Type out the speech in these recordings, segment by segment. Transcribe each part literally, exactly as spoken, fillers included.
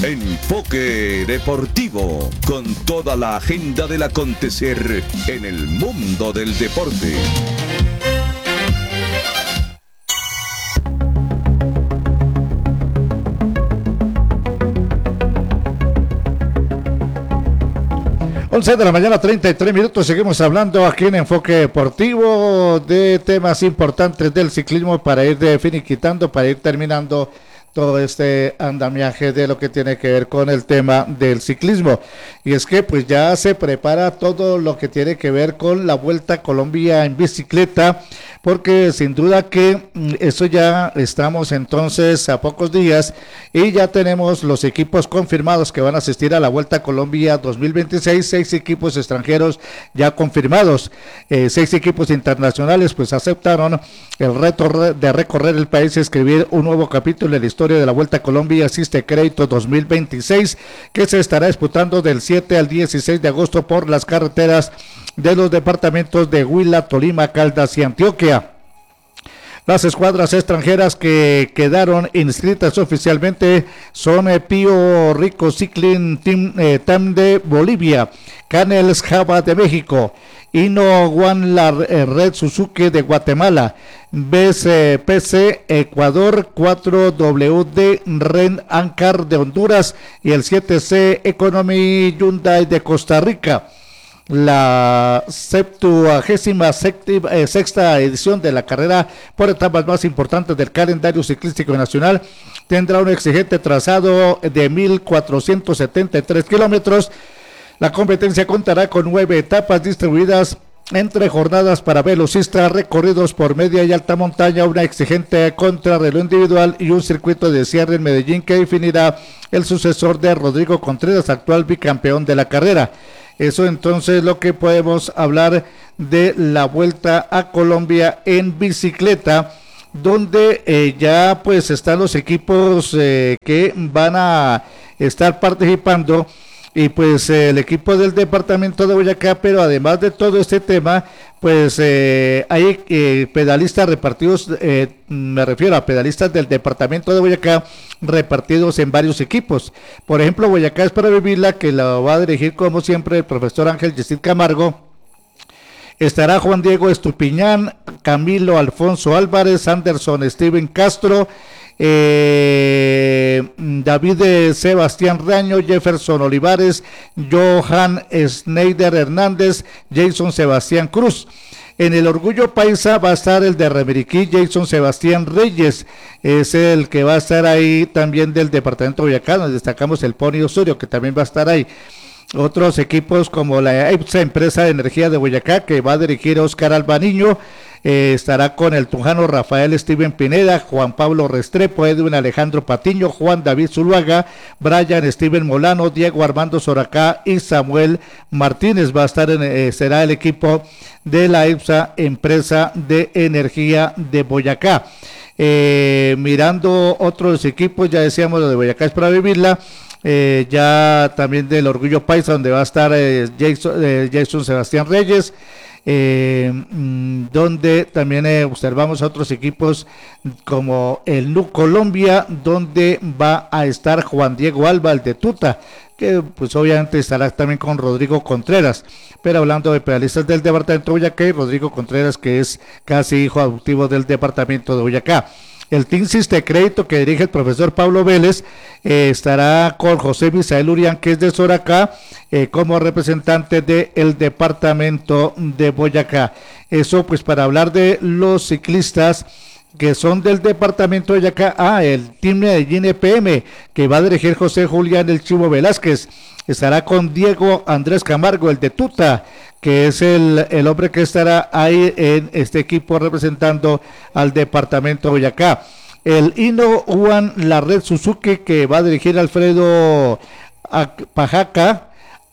Enfoque Deportivo, con toda la agenda del acontecer en el mundo del deporte. once de la mañana, treinta y tres minutos, seguimos hablando aquí en Enfoque Deportivo de temas importantes del ciclismo para ir de finiquitando, para ir terminando todo este andamiaje de lo que tiene que ver con el tema del ciclismo. Y es que pues ya se prepara todo lo que tiene que ver con la Vuelta a Colombia en bicicleta, porque sin duda que eso ya estamos entonces a pocos días y ya tenemos los equipos confirmados que van a asistir a la Vuelta a Colombia dos mil veintiséis, seis equipos extranjeros ya confirmados, eh, seis equipos internacionales pues aceptaron el reto de recorrer el país y escribir un nuevo capítulo en la historia de la Vuelta a Colombia Asiste Crédito dos mil veintiséis, que se estará disputando del siete al dieciséis de agosto por las carreteras de los departamentos de Huila, Tolima, Caldas y Antioquia. Las escuadras extranjeras que quedaron inscritas oficialmente son eh, Pío Rico Cycling Team, eh, Team de Bolivia, Canels Java de México, Hino One la eh, Red Suzuki de Guatemala, B C P C Ecuador, cuatro W D Ren Ancar de Honduras y el siete C Economy Hyundai de Costa Rica. La septuagésima eh, sexta edición de la carrera por etapas más importantes del calendario ciclístico nacional tendrá un exigente trazado de mil cuatrocientos setenta y tres kilómetros. La competencia contará con nueve etapas distribuidas entre jornadas para velocistas, recorridos por media y alta montaña, una exigente contrarreloj individual y un circuito de cierre en Medellín que definirá el sucesor de Rodrigo Contreras, actual bicampeón de la carrera. Eso entonces lo que podemos hablar de la Vuelta a Colombia en bicicleta, donde eh, ya pues están los equipos eh, que van a estar participando. Y pues eh, el equipo del departamento de Boyacá, pero además de todo este tema, pues eh, hay eh, pedalistas repartidos, eh, me refiero a pedalistas del departamento de Boyacá, repartidos en varios equipos. Por ejemplo, Boyacá es para vivirla, que la va a dirigir como siempre el profesor Ángel Yesid Camargo. Estará Juan Diego Estupiñán, Camilo Alfonso Álvarez, Anderson Steven Castro, Eh, David Sebastián Raño, Jefferson Olivares, Johan Schneider Hernández, Jason Sebastián Cruz. En el Orgullo Paisa va a estar el de Remeriquí, Jason Sebastián Reyes, es el que va a estar ahí también del departamento de Boyacá, donde destacamos el Pony Osorio, que también va a estar ahí. Otros equipos como la EPSA, Empresa de Energía de Boyacá, que va a dirigir Oscar Albaniño, eh, estará con el tujano Rafael Steven Pineda, Juan Pablo Restrepo, Edwin Alejandro Patiño, Juan David Zuluaga, Brian Steven Molano, Diego Armando Soracá y Samuel Martínez. Va a estar en, eh, será el equipo de la EPSA, Empresa de Energía de Boyacá. Eh, mirando otros equipos, ya decíamos lo de Boyacá es para vivirla. Eh, ya también del Orgullo Paisa, donde va a estar eh, Jason, eh, Jason Sebastián Reyes, eh, mmm, donde también eh, observamos a otros equipos como el N U Colombia, donde va a estar Juan Diego Alba, el de Tuta, que pues obviamente estará también con Rodrigo Contreras. Pero hablando de pedalistas del departamento de Boyacá, Rodrigo Contreras, que es casi hijo adoptivo del departamento de Boyacá. El Team Siste Crédito, que dirige el profesor Pablo Vélez, eh, estará con José Misael Urián, que es de Soracá, eh, como representante del departamento de Boyacá. Eso pues para hablar de los ciclistas que son del departamento de Boyacá. Ah, el Team Medellín E P M, que va a dirigir José Julián El Chivo Velázquez, estará con Diego Andrés Camargo, el de Tuta, que es el, el hombre que estará ahí en este equipo representando al departamento de Boyacá. El Hino One la Red Suzuki, que va a dirigir Alfredo Pajaca,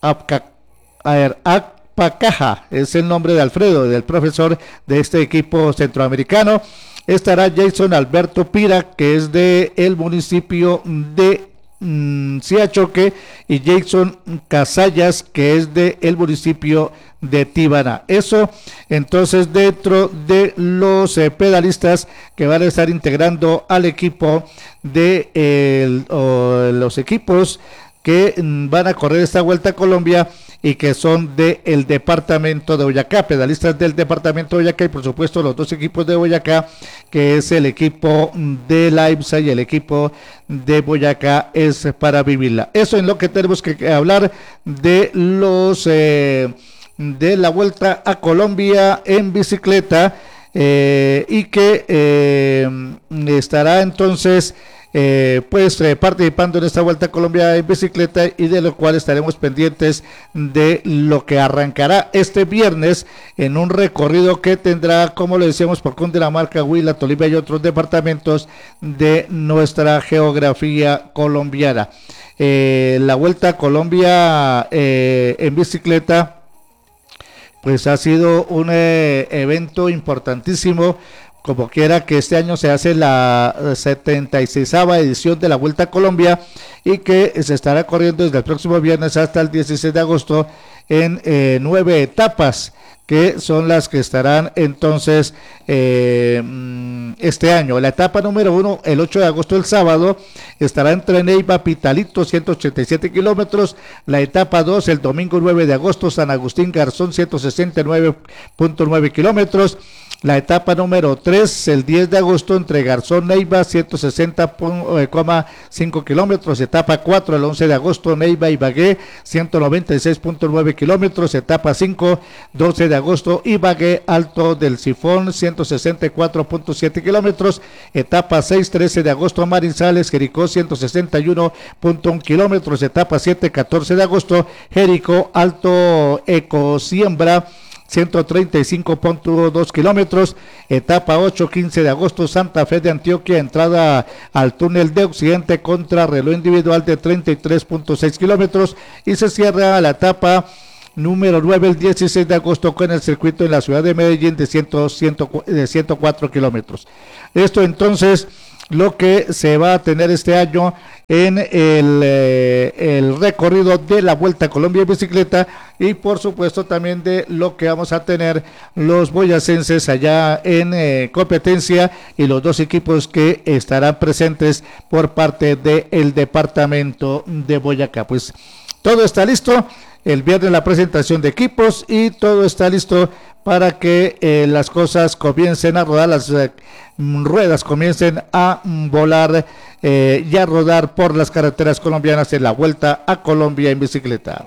Pacaja, es el nombre de Alfredo, del profesor de este equipo centroamericano. Estará Jason Alberto Pira, que es de el municipio de Siachoque, y Jason Casallas, que es de el municipio de Tíbana. Eso entonces dentro de los eh, pedalistas que van a estar integrando al equipo de eh, o, los equipos que van a correr esta Vuelta a Colombia y que son del departamento de Boyacá, pedalistas del departamento de Boyacá, y por supuesto los dos equipos de Boyacá, que es el equipo de la IMSA y el equipo de Boyacá es para vivirla. Eso es lo que tenemos que hablar de los eh, de la Vuelta a Colombia en bicicleta, eh, y que eh, estará entonces Eh, pues eh, participando en esta Vuelta a Colombia en bicicleta, y de lo cual estaremos pendientes de lo que arrancará este viernes en un recorrido que tendrá, como lo decíamos, por Cundinamarca, Huila, Tolima y otros departamentos de nuestra geografía colombiana. Eh, la Vuelta a Colombia eh, en bicicleta pues ha sido un eh, evento importantísimo. Como quiera que este año se hace la setenta y seisava edición de la Vuelta a Colombia, y que se estará corriendo desde el próximo viernes hasta el dieciséis de agosto en eh, nueve etapas, que son las que estarán entonces eh, este año. La etapa número uno, el ocho de agosto, el sábado, estará entre Neiva, Pitalito, ciento ochenta y siete kilómetros. La etapa dos, el domingo nueve de agosto, San Agustín, Garzón, ciento sesenta y nueve punto nueve kilómetros. La etapa número tres, el diez de agosto, entre Garzón, Neiva, ciento sesenta coma cinco kilómetros. Etapa cuatro, el once de agosto, Neiva, Ibagué, ciento noventa y seis punto nueve kilómetros. Etapa cinco, doce de agosto, Ibagué, Alto del Sifón, ciento sesenta y cuatro punto siete kilómetros. Etapa seis, trece de agosto, Manizales, Jericó, ciento sesenta y uno punto uno kilómetros. Etapa siete, catorce de agosto, Jericó, Alto Ecosiembra, ciento treinta y cinco punto dos kilómetros. Etapa ocho, quince de agosto, Santa Fe de Antioquia, entrada al túnel de Occidente, contra reloj individual de treinta y tres punto seis kilómetros, y se cierra la etapa número nueve, el dieciséis de agosto, con el circuito en la ciudad de Medellín de ciento cuatro kilómetros. Esto entonces lo que se va a tener este año en el, eh, el recorrido de la Vuelta a Colombia en bicicleta, y por supuesto también de lo que vamos a tener los boyacenses allá en eh, competencia, y los dos equipos que estarán presentes por parte del departamento de Boyacá. Pues todo está listo. El viernes la presentación de equipos, y todo está listo para que eh, las cosas comiencen a rodar, las eh, ruedas comiencen a volar eh, y a rodar por las carreteras colombianas en la Vuelta a Colombia en bicicleta.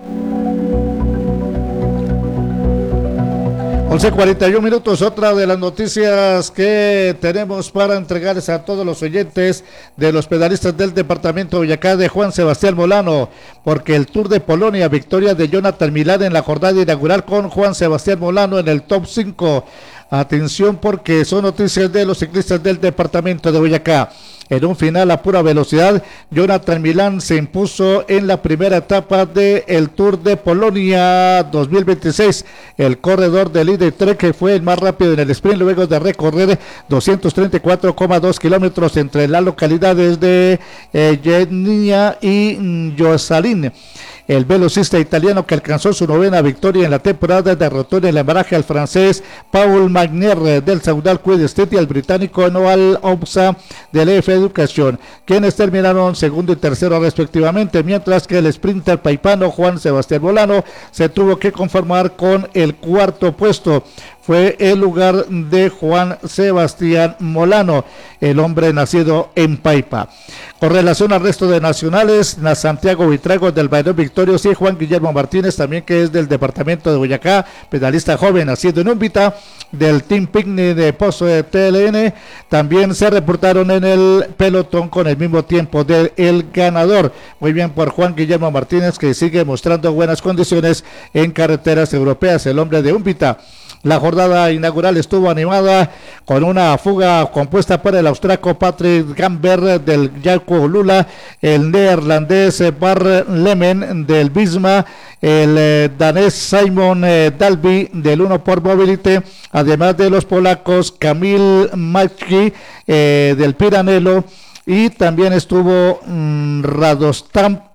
once cuarenta y uno minutos, otra de las noticias que tenemos para entregarles a todos los oyentes de los pedalistas del departamento de Boyacá, de Juan Sebastián Molano, porque el Tour de Polonia, victoria de Jonathan Milán en la jornada inaugural con Juan Sebastián Molano en el top cinco. Atención, porque son noticias de los ciclistas del departamento de Boyacá. En un final a pura velocidad, Jonathan Milán se impuso en la primera etapa del Tour de Polonia dos mil veintiséis. El corredor del I D tres, que fue el más rápido en el sprint, luego de recorrer doscientos treinta y cuatro coma dos kilómetros entre las localidades de eh, Yednia y Josalín. El velocista italiano, que alcanzó su novena victoria en la temporada, derrotó en el embaraje al francés Paul Magnier del Saudal Quick Step y al británico Noal Obsa del E F Educación, quienes terminaron segundo y tercero respectivamente, mientras que el sprinter paipano Juan Sebastián Molano se tuvo que conformar con el cuarto puesto. Fue el lugar de Juan Sebastián Molano, el hombre nacido en Paipa. Con relación al resto de nacionales, Santiago Vitrago del Bayreuth Victorious y Juan Guillermo Martínez, también, que es del departamento de Boyacá, pedalista joven nacido en Úmbita, del Team Picnic de Pozo de T L N, también se reportaron en el pelotón con el mismo tiempo del ganador. Muy bien por Juan Guillermo Martínez, que sigue mostrando buenas condiciones en carreteras europeas, el hombre de Úmbita. La jornada inaugural estuvo animada con una fuga compuesta por el austriaco Patrick Gamber del Jaco Lula, el neerlandés Bar Lemen del Visma, el eh, danés Simon eh, Dalby del Uno por Mobility, además de los polacos Kamil Majki eh, del Piranello, y también estuvo mmm, Radostam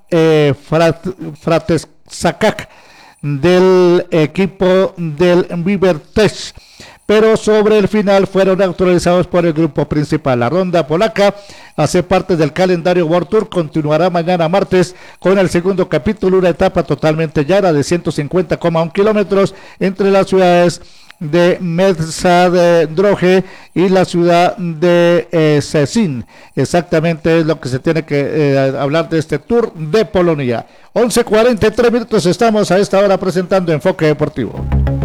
eh, Frat, Fratesacac del equipo del Vivertech, pero sobre el final fueron autorizados por el grupo principal. La ronda polaca hace parte del calendario World Tour, continuará mañana martes con el segundo capítulo, una etapa totalmente llana de ciento cincuenta coma uno kilómetros entre las ciudades de Medza-Droge y la ciudad de eh, Szczecin. Exactamente es lo que se tiene que eh, hablar de este Tour de Polonia. once cuarenta y tres minutos, estamos a esta hora presentando Enfoque Deportivo.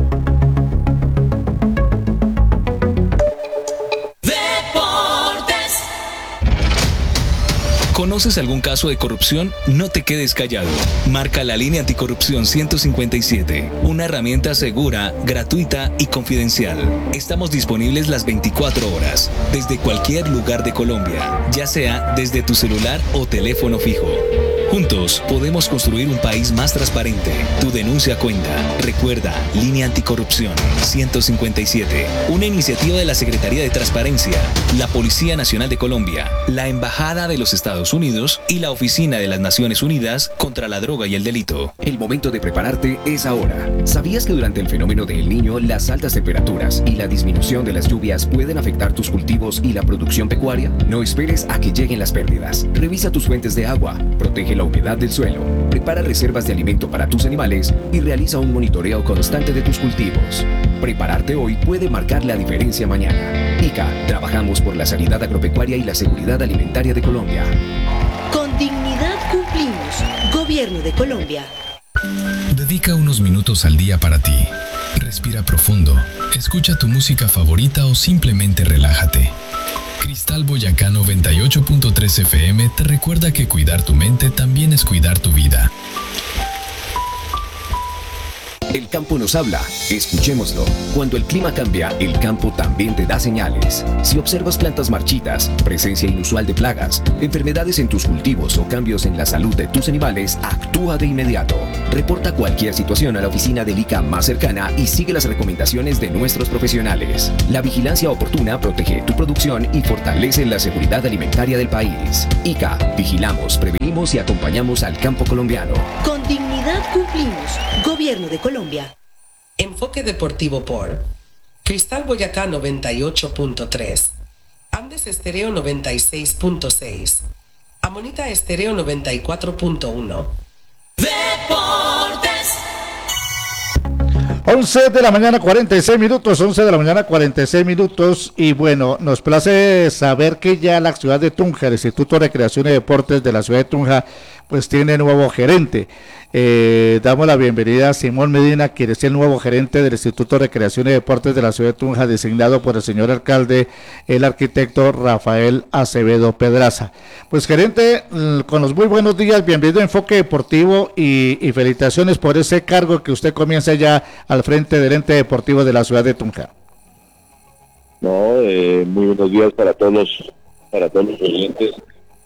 ¿Conoces algún caso de corrupción? No te quedes callado. Marca la línea anticorrupción ciento cincuenta y siete, una herramienta segura, gratuita y confidencial. Estamos disponibles las veinticuatro horas, desde cualquier lugar de Colombia, ya sea desde tu celular o teléfono fijo. Juntos podemos construir un país más transparente. Tu denuncia cuenta. Recuerda, Línea Anticorrupción ciento cincuenta y siete, una iniciativa de la Secretaría de Transparencia, la Policía Nacional de Colombia, la Embajada de los Estados Unidos y la Oficina de las Naciones Unidas contra la Droga y el Delito. El momento de prepararte es ahora. ¿Sabías que durante el fenómeno de El Niño, las altas temperaturas y la disminución de las lluvias pueden afectar tus cultivos y la producción pecuaria? No esperes a que lleguen las pérdidas. Revisa tus fuentes de agua, protege la humedad del suelo, prepara reservas de alimento para tus animales y realiza un monitoreo constante de tus cultivos. Prepararte hoy puede marcar la diferencia mañana. I C A, trabajamos por la sanidad agropecuaria y la seguridad alimentaria de Colombia. Con dignidad cumplimos. Gobierno de Colombia. Dedica unos minutos al día para ti. Respira profundo, escucha tu música favorita o simplemente relájate. Cristal Boyacá noventa y ocho punto tres F M te recuerda que cuidar tu mente también es cuidar tu vida. El campo nos habla, escuchémoslo. Cuando el clima cambia, el campo también te da señales. Si observas plantas marchitas, presencia inusual de plagas, enfermedades en tus cultivos o cambios en la salud de tus animales, actúa de inmediato. Reporta cualquier situación a la oficina del I C A más cercana y sigue las recomendaciones de nuestros profesionales. La vigilancia oportuna protege tu producción y fortalece la seguridad alimentaria del país. I C A, vigilamos, prevenimos y acompañamos al campo colombiano. Con dignidad cumplimos. Gobierno de Colombia. Enfoque Deportivo por Cristal Boyacá noventa y ocho punto tres, Andes Estéreo noventa y seis punto seis, Amonita Estéreo noventa y cuatro punto uno. Deportes. once de la mañana cuarenta y seis minutos, once de la mañana cuarenta y seis minutos, y bueno, nos place saber que ya la ciudad de Tunja, el Instituto de Recreación y Deportes de la ciudad de Tunja, pues tiene nuevo gerente. Eh, damos la bienvenida a Simón Medina, quien es el nuevo gerente del Instituto de Recreación y Deportes de la ciudad de Tunja, designado por el señor alcalde, el arquitecto Rafael Acevedo Pedraza. Pues gerente, con los muy buenos días, bienvenido a Enfoque Deportivo y, y felicitaciones por ese cargo que usted comienza ya al frente del ente deportivo de la ciudad de Tunja. No, eh, muy buenos días para todos los, para todos los oyentes.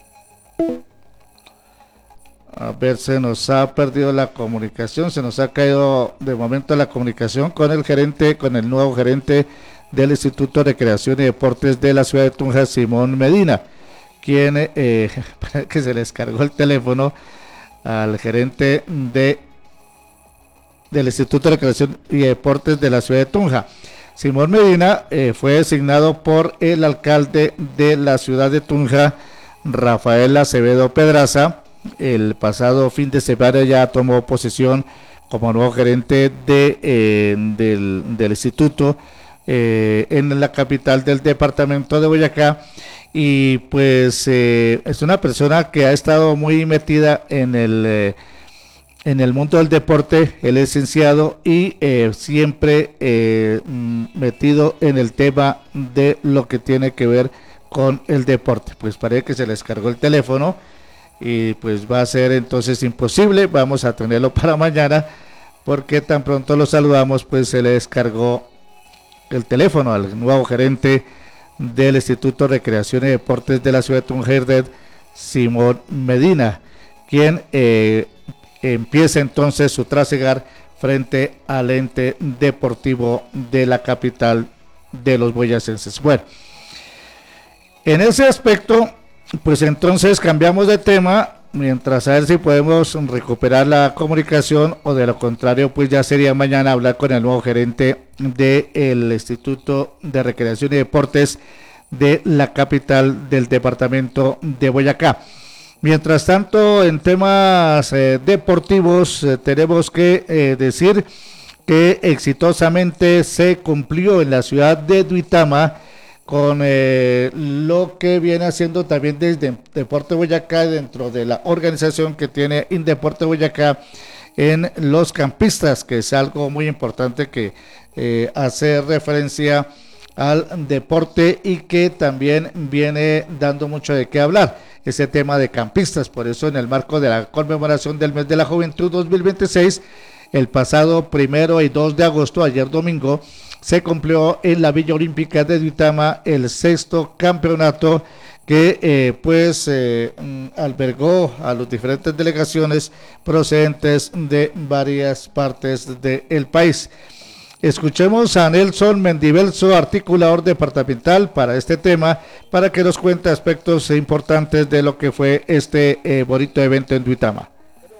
A ver, se nos ha perdido la comunicación, se nos ha caído de momento la comunicación con el gerente, con el nuevo gerente del Instituto de Recreación y Deportes de la ciudad de Tunja, Simón Medina, quien eh, que se les cargó el teléfono al gerente de del Instituto de Recreación y Deportes de la ciudad de Tunja. Simón Medina eh, fue designado por el alcalde de la ciudad de Tunja, Rafael Acevedo Pedraza. El pasado fin de semana ya tomó posesión como nuevo gerente de, eh, del, del instituto eh, en la capital del departamento de Boyacá, y pues eh, es una persona que ha estado muy metida en el eh, en el mundo del deporte. Él es licenciado y eh, siempre eh, metido en el tema de lo que tiene que ver con el deporte. Pues parece que se les cargó el teléfono y pues va a ser entonces imposible. Vamos a tenerlo para mañana, porque tan pronto lo saludamos pues se le descargó el teléfono al nuevo gerente del Instituto de Recreación y Deportes de la ciudad de Tunja, Simón Medina, quien eh, empieza entonces su trasegar frente al ente deportivo de la capital de los boyacenses. Bueno, en ese aspecto, pues entonces cambiamos de tema mientras a ver si podemos recuperar la comunicación, o de lo contrario pues ya sería mañana hablar con el nuevo gerente del Instituto de Recreación y Deportes de la capital del departamento de Boyacá. Mientras tanto, en temas eh, deportivos, eh, tenemos que eh, decir que exitosamente se cumplió en la ciudad de Duitama con eh, lo que viene haciendo también desde Deporte Boyacá, dentro de la organización que tiene Indeporte Boyacá en los campistas, que es algo muy importante que eh, hace referencia al deporte y que también viene dando mucho de qué hablar, ese tema de campistas. Por eso, en el marco de la conmemoración del mes de la juventud dos mil veintiséis, el pasado primero y dos de agosto, ayer domingo, se cumplió en la Villa Olímpica de Duitama el sexto campeonato que eh, pues eh, albergó a las diferentes delegaciones procedentes de varias partes del país. Escuchemos a Nelson Mendivelso, articulador departamental para este tema, para que nos cuente aspectos importantes de lo que fue este eh, bonito evento en Duitama.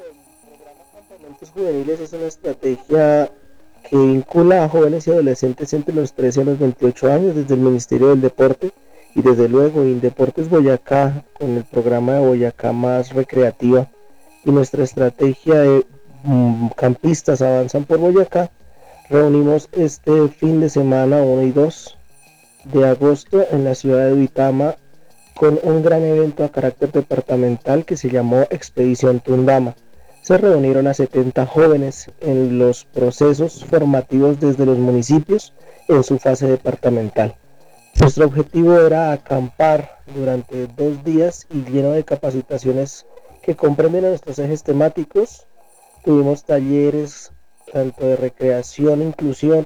Campamentos juveniles es una estrategia que vincula a jóvenes y adolescentes entre los trece a los veintiocho años desde el Ministerio del Deporte y desde luego Indeportes Boyacá con el programa de Boyacá Más Recreativa, y nuestra estrategia de um, campistas avanzan por Boyacá. Reunimos este fin de semana uno y dos de agosto en la ciudad de Duitama con un gran evento a carácter departamental que se llamó Expedición Tundama. Se reunieron a setenta jóvenes en los procesos formativos desde los municipios en su fase departamental. Nuestro objetivo era acampar durante dos días y lleno de capacitaciones que comprenden a nuestros ejes temáticos. Tuvimos talleres tanto de recreación, inclusión,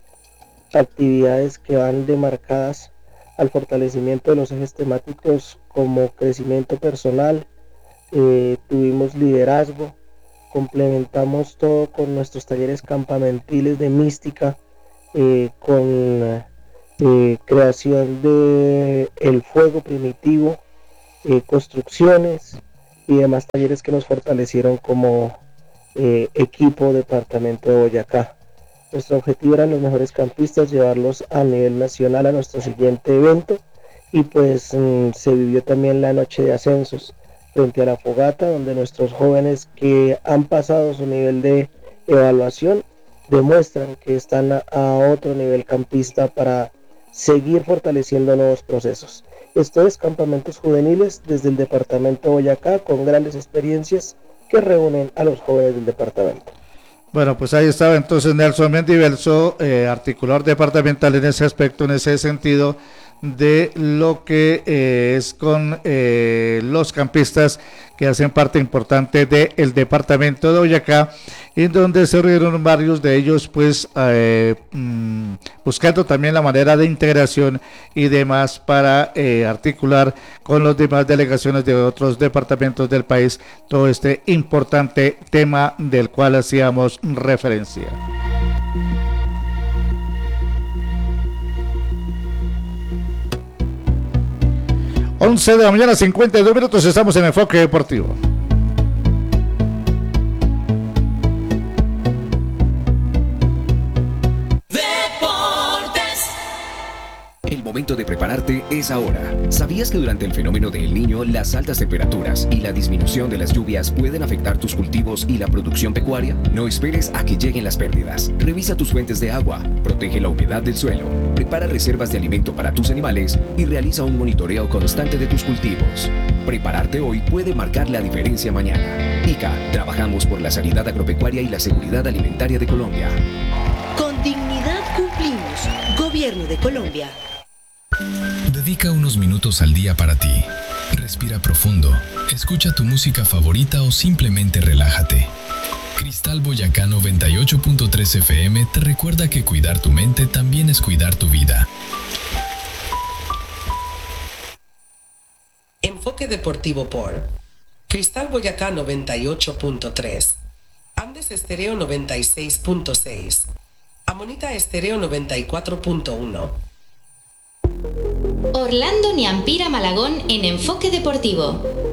actividades que van demarcadas al fortalecimiento de los ejes temáticos como crecimiento personal, eh, tuvimos liderazgo, complementamos todo con nuestros talleres campamentiles de mística, eh, con eh, creación de el fuego primitivo, eh, construcciones y demás talleres que nos fortalecieron como Eh, equipo departamento de Boyacá. Nuestro objetivo era los mejores campistas, llevarlos a nivel nacional a nuestro siguiente evento, y pues mmm, se vivió también la noche de ascensos frente a la fogata, donde nuestros jóvenes que han pasado su nivel de evaluación demuestran que están a, a otro nivel campista para seguir fortaleciendo nuevos procesos. Esto es campamentos juveniles desde el departamento de Boyacá con grandes experiencias que reúnen a los jóvenes del departamento. Bueno, pues ahí estaba entonces Nelson Mendivelso, eh, articulador departamental en ese aspecto, en ese sentido de lo que eh, es con eh, los campistas que hacen parte importante del departamento de Boyacá, en donde se reunieron varios de ellos pues eh, mmm, buscando también la manera de integración y demás para eh, articular con las demás delegaciones de otros departamentos del país todo este importante tema del cual hacíamos referencia. once de la mañana, cincuenta y dos minutos, estamos en Enfoque Deportivo. El momento de prepararte es ahora. ¿Sabías que durante el fenómeno de El Niño, las altas temperaturas y la disminución de las lluvias pueden afectar tus cultivos y la producción pecuaria? No esperes a que lleguen las pérdidas. Revisa tus fuentes de agua, protege la humedad del suelo, prepara reservas de alimento para tus animales y realiza un monitoreo constante de tus cultivos. Prepararte hoy puede marcar la diferencia mañana. I C A, trabajamos por la sanidad agropecuaria y la seguridad alimentaria de Colombia. Con dignidad cumplimos. Gobierno de Colombia. Dedica unos minutos al día para ti. Respira profundo, escucha tu música favorita o simplemente relájate. Cristal Boyacá noventa y ocho punto tres F M te recuerda que cuidar tu mente también es cuidar tu vida. Enfoque deportivo por Cristal Boyacá noventa y ocho punto tres, Andes Estéreo noventa y seis punto seis, Amonita Estéreo noventa y cuatro punto uno. Orlando Niampira Malagón en Enfoque Deportivo.